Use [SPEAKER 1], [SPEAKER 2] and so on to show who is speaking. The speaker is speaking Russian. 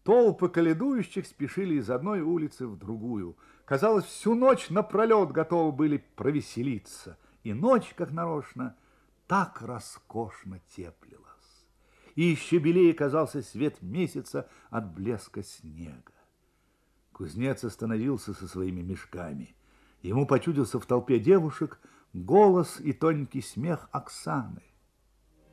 [SPEAKER 1] Толпы коледующих спешили из одной улицы в другую. Казалось, всю ночь напролет готовы были провеселиться. И ночь, как нарочно, так роскошно теплилась. И еще белее казался свет месяца от блеска снега. Кузнец остановился со своими мешками. Ему почудился в толпе девушек голос и тоненький смех Оксаны.